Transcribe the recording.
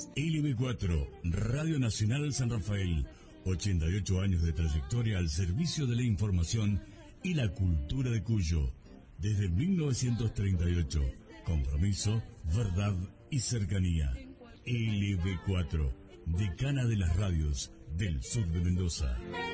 LB4, Radio Nacional San Rafael, 88 años de trayectoria al servicio de la información y la cultura de Cuyo. Desde 1938, compromiso, verdad y cercanía. LB4, decana de las radios del sur de Mendoza.